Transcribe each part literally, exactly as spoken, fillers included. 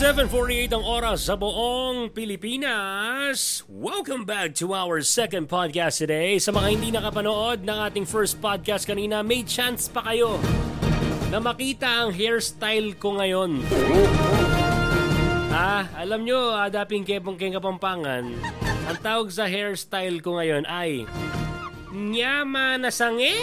seven forty-eight ang oras sa buong Pilipinas. Welcome back to our second podcast today. Sa mga hindi nakapanood ng ating first podcast kanina, may chance pa kayo na makita ang hairstyle ko ngayon. Ah, alam nyo, adaping kepong keng Kapampangan, ang tawag sa hairstyle ko ngayon ay nyama na sange.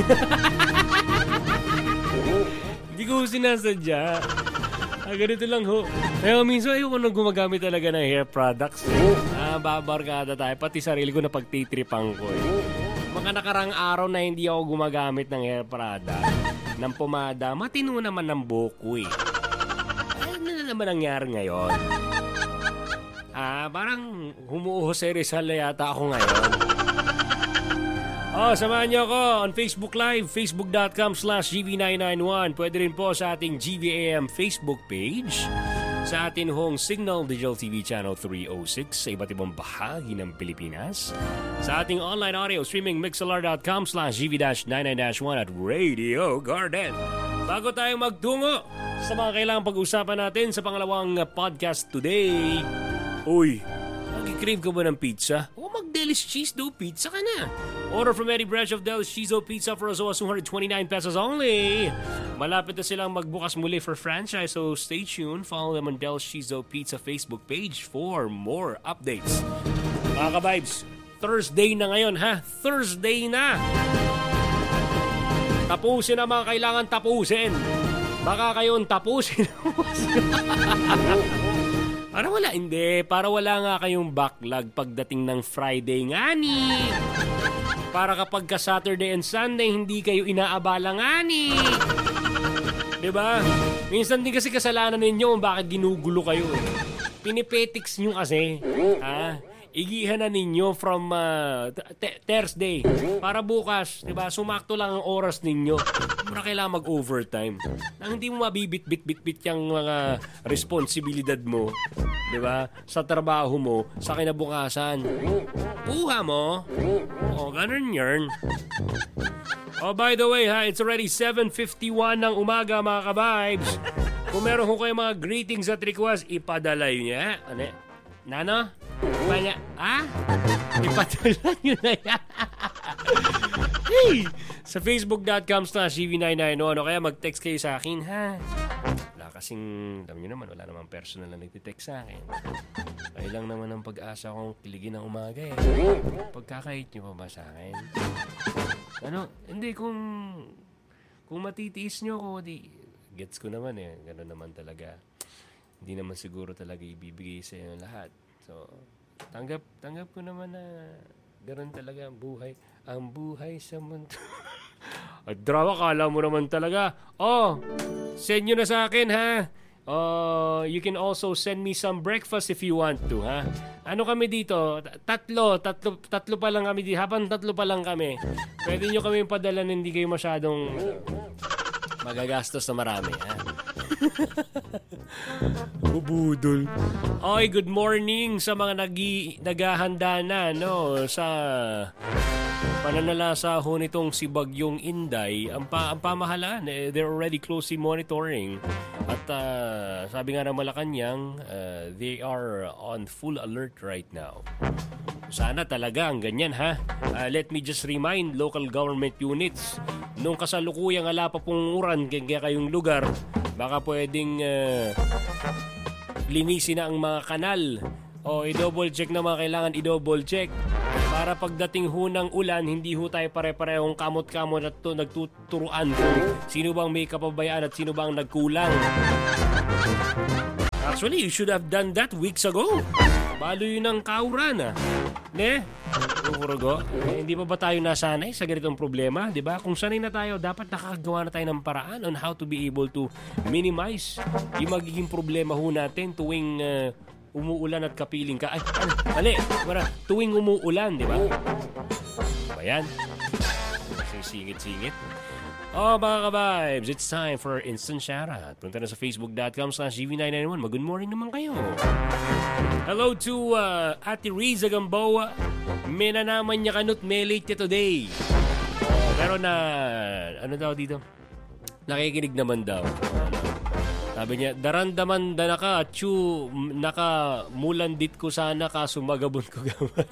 Hindi ko sinasadya. Ah, ganito lang ho. Kaya minsan ayoko nang gumagamit talaga ng hair products. Eh. Ah, babarkada tayo. Pati sarili ko na pagtitripang ko. Eh. Mga nakarang araw na hindi ako gumagamit ng hair product, ng pomada, matino naman ng buko eh. Ano na naman nangyari ngayon? Ah, parang humuho si Rizal na yata ako ngayon. Oh, samahan niyo ako on Facebook Live, facebook.com slash gv991. Pwede rin po sa ating G V A M Facebook page, sa ating hong Signal Digital T V Channel three oh six sa iba't ibang bahagi ng Pilipinas, sa ating online audio streaming mixlr.com slash gv991 at Radio Garden. Bago tayo magtungo sa mga kailangang pag-usapan natin sa pangalawang podcast today. Uy, nag-crave ka ba ng pizza? O mag-Delis Cheese Dough Pizza ka na. Order from any branch of Delis Cheese Dough Pizza for as low as two hundred twenty-nine pesos only. Malapit na silang magbukas muli for franchise, so stay tuned. Follow them on Delis Cheese Dough Pizza Facebook page for more updates. Mga ka-vibes, Thursday na ngayon ha. Thursday na. Tapusin ang mga kailangan tapusin. Baka kayon tapusin. Para wala, hindi. Para wala nga kayong backlog pagdating ng Friday nga ni. Para kapag ka Saturday and Sunday, hindi kayo inaabala nga ni. Diba? Minsan din kasi kasalanan ninyo kung bakit ginugulo kayo. Eh. Pinipetics nyo kasi. Ha? Igihan na ninyo from uh, t- Thursday para bukas, 'di ba? Sumakto lang ang oras ninyo. Para kailangan mag-overtime. Nang hindi mo mabibit-bit-bit-bit yung mga responsibilidad mo, 'di ba? Sa trabaho mo, sa kinabukasan. Buha mo. Oh, ganun 'yun. Oh, by the way, ha, it's already seven fifty-one ng umaga, mga ka-vibes. Kung meron ko kayo mga greetings at requests, ipadala yun niya. Ano? Nano? Panya, ah? Ipadala nyo na yan. Hey! Sa facebook.com slash gv nine nine one o kaya mag-text kayo sa akin, ha? Wala kasing, alam nyo naman, wala namang personal na nagtitext sa akin. Kaya lang naman ang pag-asa kong kiligin ng umaga eh. Pagkakait nyo pa ba sa akin? Ano? Hindi, kung kung matitiis nyo ko, di, gets ko naman eh. Gano'n naman talaga. Hindi naman siguro talaga ibibigay sa inyo lahat. So, tanggap, tanggap ko naman na gano'n talaga ang buhay. Ang buhay sa mundo. At drama, kala mo naman talaga. Oh, send nyo na sa akin, ha? Uh, you can also send me some breakfast if you want to, ha? Ano kami dito? Tatlo. Tatlo, tatlo pa lang kami dito. Habang tatlo pa lang kami. Pwede nyo kami padala na hindi kayo masyadong magagastos na marami, ha? Bubudol. Okay, good morning sa mga nagi, naghahanda na, no? Sa pananalasa ho nitong si Bagyong Inday, ang, pa, ang pamahalaan, eh, they're already closely monitoring. At uh, sabi nga ng Malacanang, uh, they are on full alert right now. Sana talaga ang ganyan, ha? Uh, let me just remind local government units, nung kasalukuyang ala pa pong uran kaya kayong lugar, baka pwedeng uh, linisin na ang mga kanal. O i-double check na mga kailangan i-double check. Para pagdating ho ng ulan, hindi ho tayo pare-parehong kamot-kamot at to, nagtuturuan kung sino bang may kapabayaan at sino bang nagkulang. Actually, you should have done that weeks ago. Balo yun ang kauran, ah. Ne? Ukurugo, eh, hindi pa ba tayo nasanay sa ganitong problema? Diba? Kung sanay na tayo, dapat nakakagawa na tayo ng paraan on how to be able to minimize yung magiging problema ho natin tuwing uh, umuulan at kapiling ka. Ay, ano? Mali. Tuwing umuulan, di ba? Ayan. Singit-singit. Oh, mga ka-vibes, it's time for Instant Shoutout. Punta na sa facebook.com slash gv nine nine one. Mag-good morning naman kayo. Hello to uh, Ate Riza Gamboa. May na naman niya kanot melate niya today. Pero na, ano daw dito? Nakikinig naman daw. Sabi niya, darandaman da naka, chu, naka, mulandit ko sana kaso magabon ko gamat.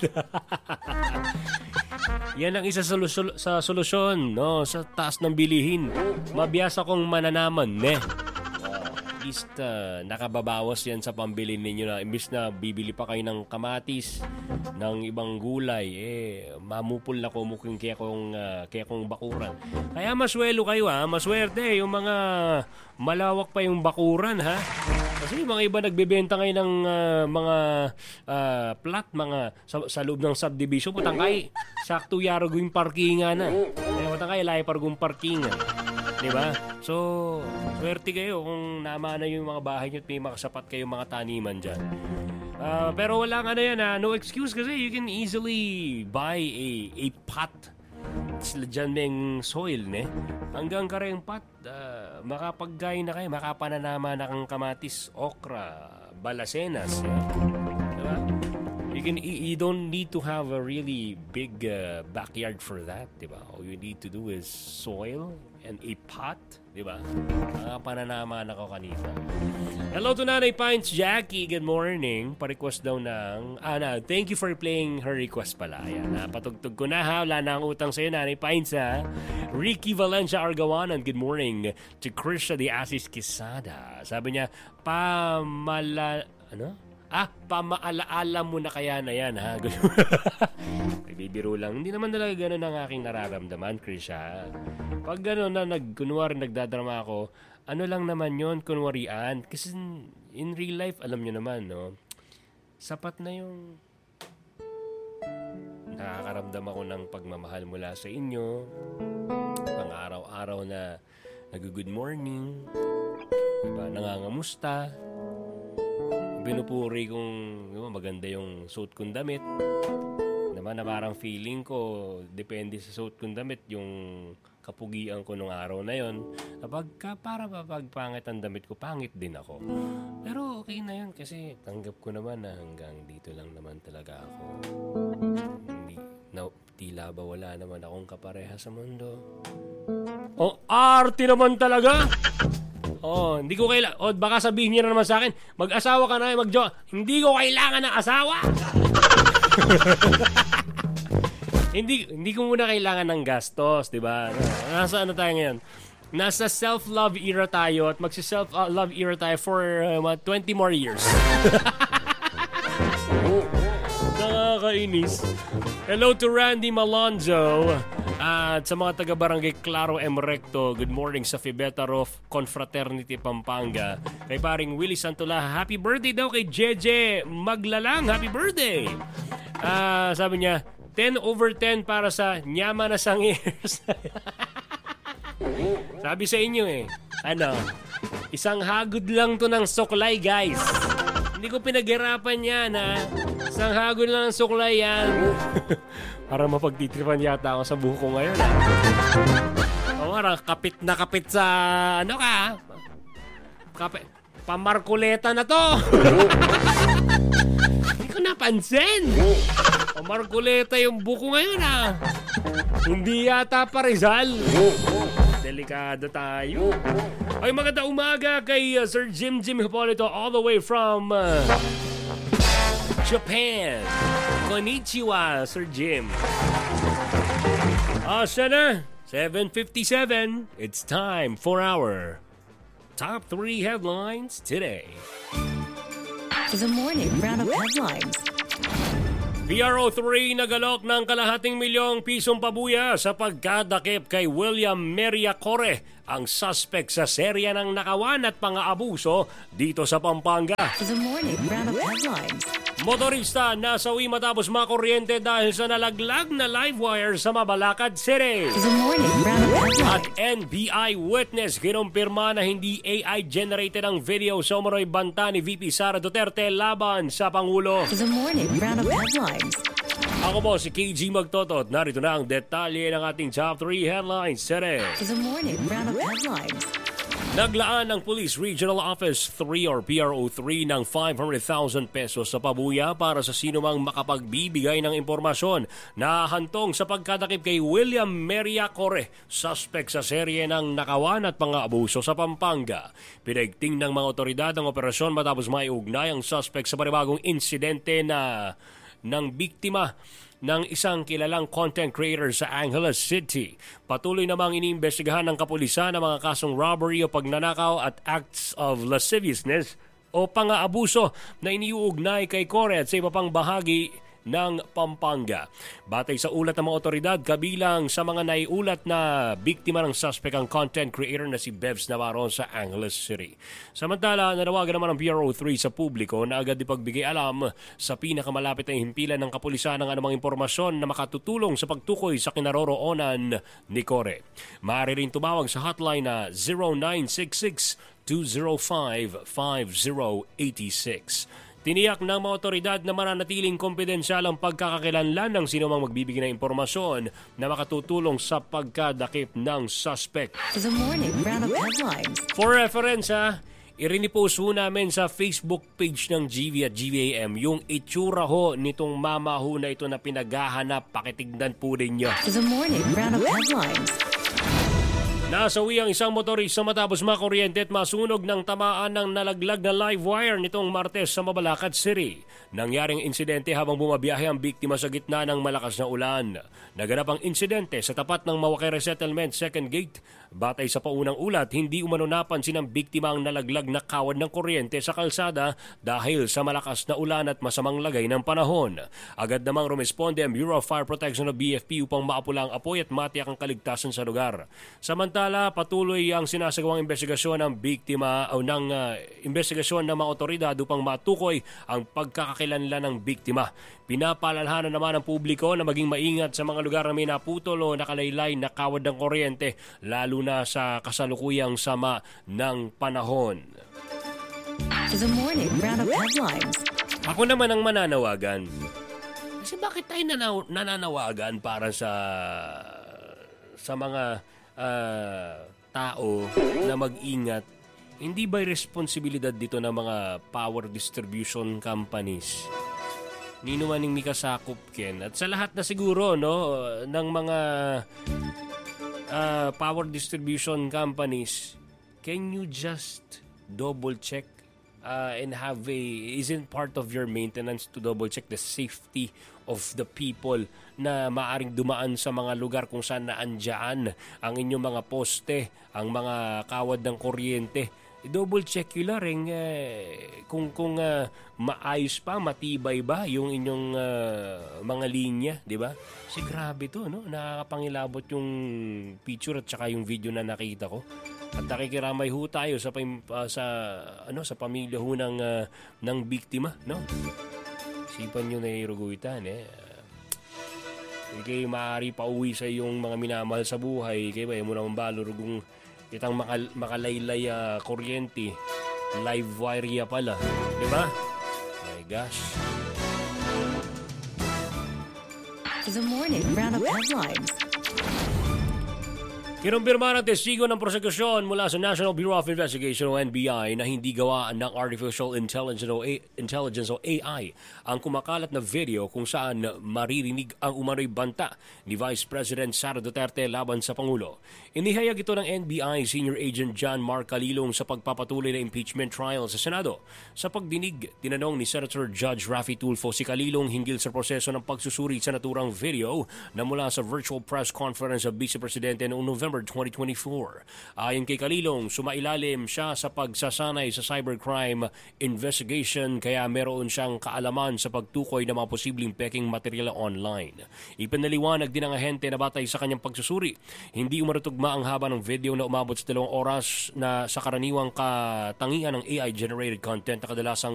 Yan ang isa sa, solusyon, sa solusyon, no? Sa taas ng bilihin. Mabiyasa kong mananaman, ne? At least uh, nakababawas yan sa pambili ninyo na imbis na bibili pa kayo ng kamatis, ng ibang gulay, eh, mamupul na kumuking kaya kong, uh, kaya kong bakuran. Kaya maswelo kayo ha, maswerte yung mga malawak pa yung bakuran ha. Kasi yung mga iba nagbebenta ngayon ng uh, mga uh, plat, mga sa, sa loob ng subdivision, putang kay, sakto yaro yung parkingan na. Eh, putang kay, lahi pargong parkingan. Diba? So, swerte kayo kung namana yung mga bahay nyo at may makasapat kayong mga taniman dyan. Uh, pero wala nga na yan ha. No excuse kasi you can easily buy a, a pot. Sila dyan may soil, ne? Hanggang ka rin pot, uh, makapaggay na kayo, makapananama na kang kamatis, okra, balasenas. Yeah? Diba? You, can, you don't need to have a really big uh, backyard for that, diba? All you need to do is soil and a pot, diba? Mga pananaman ako kanina. Hello to Nanay Pines Jackie, good morning. Pa-request daw ng, ah na, thank you for playing her request pala. Ayan, napatugtog ko na ha, wala na ang utang sa'yo Nanay Pines ha. Ricky Valencia Argawanan, good morning. To Krisha de Asis Quesada. Sabi niya, pamala, ano? Ah, pamaalaala mo na kaya na yan, ha? Bibiro lang. Hindi naman talaga ganun ang aking nararamdaman, Krisha. Pag gano'n na, nag, kunwari, nagdadrama ako, ano lang naman yon kunwarian. Kasi in real life, alam nyo naman, no? Sapat na yung nakakaramdam ako ng pagmamahal mula sa inyo. Pang araw-araw na nag-good morning. Diba? Nangangamusta. Binupuri kong diba, maganda yung suot kong damit. Naman na parang feeling ko, depende sa suot kong damit, yung kapugian ko nung araw na yon. Kapag ka, para pag pangit ang damit ko, pangit din ako. Pero okay na yun kasi tanggap ko naman na hanggang dito lang naman talaga ako. Hindi, no, tila ba wala naman akong kapareha sa mundo. Oh, arte naman talaga! Oh, hindi ko kailangan. Oh, baka sabihin niya na naman sa akin, mag-asawa ka na, mag-jowa. Hindi ko kailangan ng asawa. hindi hindi ko muna kailangan ng gastos, 'di ba? Nasa ano tayo ngayon? Nasa self-love era tayo at magsi-self-love era tayo for uh, twenty more years. Nakakainis. Hello to Randy Malonzo. At sa mga taga-barangay Claro M. Recto, good morning sa Fibetarof Confraternity Pampanga. Kay paring Willie Santola, happy birthday daw kay Jeje Maglalang. Happy birthday! Uh, sabi niya, ten over ten para sa Nyama na Sangers. Sabi sa inyo eh, ano, isang hagod lang to ng suklay guys. Hindi ko pinaghirapan yan ha. Isang hagod lang ng suklay yan. Para mapagtitripan yata ako sa buko ngayon. O nga, kapit na kapit sa ano ka? Kapit. Pamarkuleta na to. Hindi ko napansin. Pamarkuleta yung buko ngayon ha. Hindi yata pa Rizal. Delikado tayo. Ay, maganda umaga kay uh, Sir Jim Jim Hipolito all the way from uh, Japan. Konnichiwa, Sir Jim. Asa na? seven fifty-seven. It's time for our top three headlines today. The morning round of headlines. P R O three nagalok ng kalahating milyong pisong pabuya sa pagkadakip kay William Meriacore, ang suspect sa serya ng nakawan at pang-aabuso dito sa Pampanga. The morning round of headlines. Motorista nasawi matapos makuryente dahil sa nalaglag na live wire sa Mabalakad City. The morning round of headlines. At N B I witness kinumpirma na hindi A I-generated ang video sa umano'y banta ni V P Sara Duterte laban sa Pangulo. The morning round of headlines. Ako po si K G Magtotot. Narito na ang detalye ng ating top three headlines today. The morning round of headlines. Naglaan ng Police Regional Office three or P R O three ng five hundred thousand pesos sa pabuya para sa sinumang makapagbibigay ng impormasyon na hantong sa pagkadakip kay William Meriacore, suspect sa serye ng nakawan at pang-aabuso sa Pampanga. Pinagting ng mga otoridad ang operasyon matapos maiugnay ang suspect sa panibagong insidente na ng biktima ng isang kilalang content creator sa Angeles City. Patuloy namang iniimbestigahan ng kapulisan ang mga kasong robbery o pagnanakaw at acts of lasciviousness o pang-aabuso na iniuugnay kay Core at sa iba pang bahagi ng Pampanga. Batay sa ulat ng mga otoridad, kabilang sa mga naiulat na biktima ng suspect ang content creator na si Bevs Navarro sa Angeles City. Samantala, nanawagan naman ang P R O three sa publiko na agad ipagbigay alam sa pinakamalapit na himpilan ng kapulisan ng anumang impormasyon na makatutulong sa pagtukoy sa kinaroroonan ni Core. Maaari rin tumawag sa hotline na zero nine six six, two zero five, five zero eight six. Tiniyak ng mga otoridad na mananatiling kumpidensyal ang pagkakakilanlan ng sinumang magbibigay ng impormasyon na makatutulong sa pagkadakip ng suspect. The morning roundup headlines. For reference ha, irinipost ho namin sa Facebook page ng G V at G V A M yung itsura ho nitong mama ho na ito na pinaghahanap. Pakitignan po ninyo. The morning roundup headlines. Nasawi ang isang motorista matapos makuryente at masunog ng tamaan ng nalaglag na live wire nitong Martes sa Mabalacat City. Nangyaring insidente habang bumabiyahe ang biktima sa gitna ng malakas na ulan. Naganap ang insidente sa tapat ng Mawakere Settlement Second Gate. Batay sa paunang ulat, hindi umano napansin ng biktima ang nalaglag na kawad ng kuryente sa kalsada dahil sa malakas na ulan at masamang lagay ng panahon. Agad namang rumisponde ang Bureau of Fire Protection o B F P upang maapula ang apoy at matiyak ang kaligtasan sa lugar. Samantala, patuloy ang sinasagawang investigasyon ng biktima o ng uh, investigasyon ng mga otoridad upang matukoy ang pagkakakilanlan ng biktima. Pinapaalalahanan naman ng publiko na maging maingat sa mga lugar na may naputol o nakalaylay na kawad ng kuryente, lalo na sa kasalukuyang sama ng panahon. The morning roundup headlines. Ako naman ang mananawagan. Kasi bakit tayo nanaw- nananawagan para sa sa mga uh, tao na mag-ingat? Hindi ba responsibilidad dito ng mga power distribution companies? Nino maning mikasakop ken at sa lahat na siguro no ng mga uh, power distribution companies, can you just double check uh, and have a isn't part of your maintenance to double check the safety of the people na maaring dumaan sa mga lugar kung saan naandyan ang inyong mga poste, ang mga kawad ng kuryente. I-double check yun lang eh, kung, kung uh, maayos pa, matibay ba yung inyong uh, mga linya, di ba? Kasi grabe to, no? Nakakapangilabot yung picture at saka yung video na nakita ko. At nakikiramay ho tayo sa, uh, sa, ano, sa pamilya ho ng, uh, ng biktima, no? Sipan nyo na iruguitan, eh. Hindi kayo maaari pa uwi sa iyong mga minamahal sa buhay. Kaya ba, mo naman balor kung itang makal- makalaylay uh, kuryente, live wire ya pala. Diba? My gosh. The morning roundup headlines. Kinumpirma ng testigo ng prosekusyon mula sa National Bureau of Investigation o N B I na hindi gawaan ng Artificial Intelligence o, A- Intelligence o A I ang kumakalat na video kung saan maririnig ang umano'y banta ni Vice President Sara Duterte laban sa Pangulo. Inihayag ito ng N B I Senior Agent John Mark Calilong sa pagpapatuloy na impeachment trial sa Senado. Sa pagdinig, tinanong ni Senator Judge Raffy Tulfo si Calilong hinggil sa proseso ng pagsusuri sa naturang video na mula sa virtual press conference sa Vice Presidente noong November twenty twenty-four. Ayon kay Calilong, sumailalim siya sa pagsasanay sa cybercrime investigation kaya meron siyang kaalaman sa pagtukoy ng mga posibleng peking material online. Ipinaliwanag din ng ahente na batay sa kanyang pagsusuri, hindi umarutugma ang haba ng video na umabot sa dalawang oras na sa karaniwang katangian ng A I-generated content na kadalasang